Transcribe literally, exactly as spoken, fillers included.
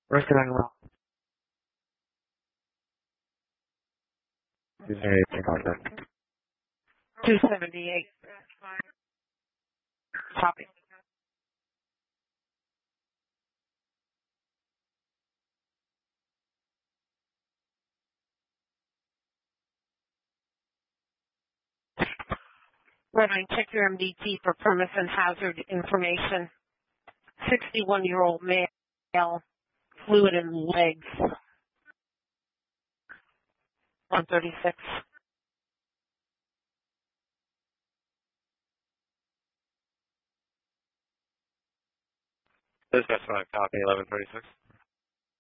Reckoning well. two seventy-eight contact. two seventy-eight. Copy. Redline, check your M D T for premise and hazard information. sixty-one-year-old male, fluid in legs. one thirty-six. Dispatch five, copy, eleven thirty-six.